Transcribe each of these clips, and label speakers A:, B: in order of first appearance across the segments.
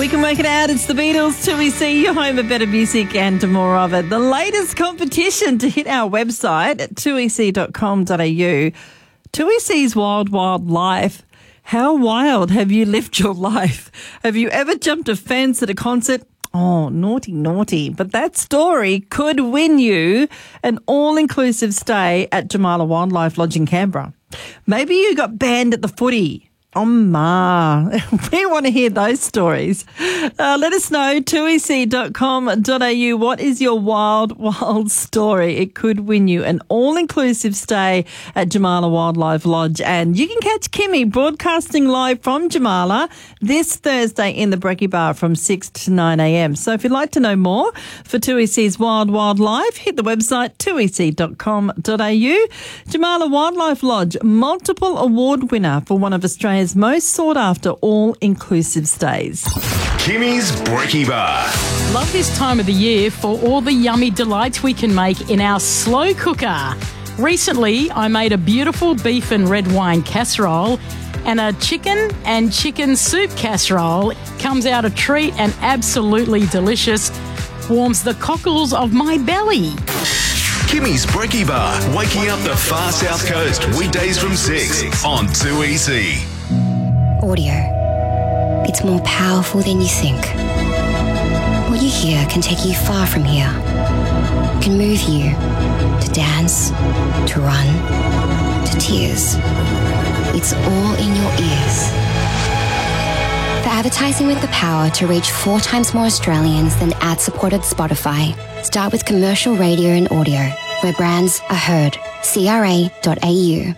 A: We can work it out. It's the Beatles, 2EC, your home of better music and more of it. The latest competition to hit our website at 2ec.com.au. 2EC's Wild Wild Life. How wild have you lived your life? Have you ever jumped a fence at a concert? Oh, naughty, naughty. But that story could win you an all-inclusive stay at Jamala Wildlife Lodge in Canberra. Maybe you got banned at the footy. Oh, ma. We want to hear those stories. Let us know, 2ec.com.au. What is your wild, wild story? It could win you an all-inclusive stay at Jamala Wildlife Lodge. And you can catch Kimmy broadcasting live from Jamala this Thursday in the Brekkie Bar from 6 to 9 a.m. So if you'd like to know more for 2EC's Wild Wildlife, hit the website 2ec.com.au. Jamala Wildlife Lodge, multiple award winner for one of Australia's most sought-after all-inclusive stays.
B: Kimmy's Brekkie Bar.
C: Love this time of the year for all the yummy delights we can make in our slow cooker. Recently, I made a beautiful beef and red wine casserole and a chicken and chicken soup casserole. Comes out a treat and absolutely delicious. Warms the cockles of my belly.
B: Kimmy's Brekkie Bar, waking up the far south coast, weekdays from 6 on 2EC.
D: Audio. It's more powerful than you think. What you hear can take you far from here. It can move you to dance, to run, to tears. It's all in your ears. For advertising with the power to reach 4 times more Australians than ad-supported Spotify, start with commercial radio and audio, where brands are heard. CRA.au.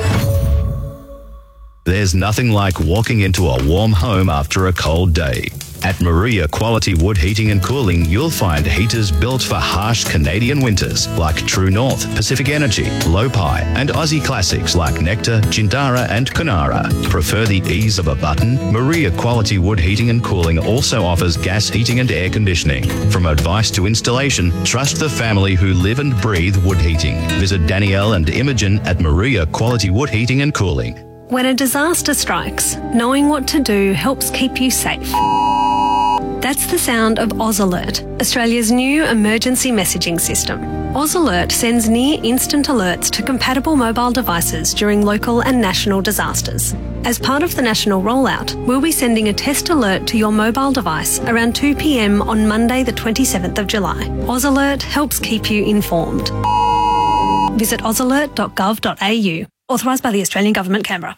E: There's nothing like walking into a warm home after a cold day. At Maria Quality Wood Heating and Cooling, you'll find heaters built for harsh Canadian winters like True North, Pacific Energy, Lopi, and Aussie classics like Nectar, Jindara, and Kunara. Prefer the ease of a button? Maria Quality Wood Heating and Cooling also offers gas heating and air conditioning. From advice to installation, trust the family who live and breathe wood heating. Visit Danielle and Imogen at Maria Quality Wood Heating and Cooling.
F: When a disaster strikes, knowing what to do helps keep you safe. That's the sound of Oz Alert, Australia's new emergency messaging system. Oz Alert sends near-instant alerts to compatible mobile devices during local and national disasters. As part of the national rollout, we'll be sending a test alert to your mobile device around 2 p.m. on Monday the 27th of July. Oz Alert helps keep you informed. Visit ozalert.gov.au. Authorised by the Australian Government, Canberra.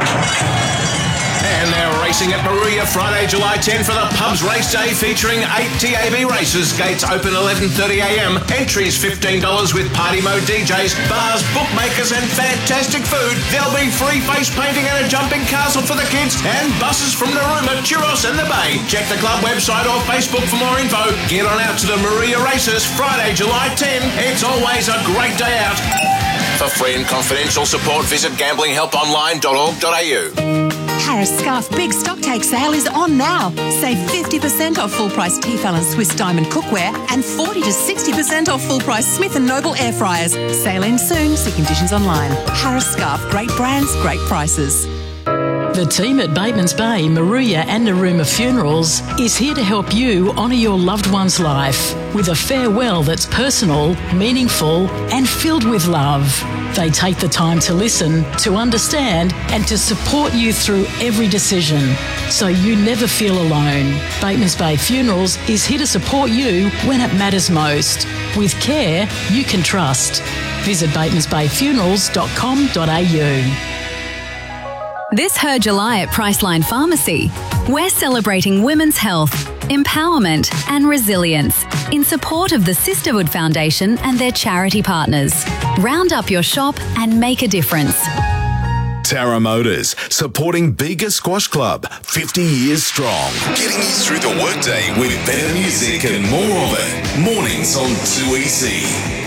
B: And they're racing at Maria Friday, July 10 for the Pubs Race Day featuring 8 TAB races. Gates open 11:30am. Entries $15 with party mode DJs, bars, bookmakers and fantastic food. There'll be free face painting and a jumping castle for the kids and buses from Narooma, Churros and the Bay. Check the club website or Facebook for more info. Get on out to the Maria races Friday, July 10. It's always a great day out. For free and confidential support, visit gamblinghelponline.org.au.
G: Harris Scarf Big Stocktake Sale is on now. Save 50% off full-price Tefal and Swiss Diamond cookware and 40 to 60% off full-price Smith & Noble air fryers. Sale ends soon. See conditions online. Harris Scarf. Great brands, great prices.
C: The team at Batemans Bay, Maruya and Narooma Funerals is here to help you honour your loved one's life with a farewell that's personal, meaningful and filled with love. They take the time to listen, to understand and to support you through every decision, so you never feel alone. Batemans Bay Funerals is here to support you when it matters most, with care you can trust. Visit batemansbayfunerals.com.au.
H: This Her July at Priceline Pharmacy, we're celebrating women's health, empowerment and resilience in support of the Sisterhood Foundation and their charity partners. Round up your shop and make a difference.
B: Tara Motors, supporting Bega Squash Club, 50 years strong. Getting you through the workday with better music and more of it. Mornings on 2EC.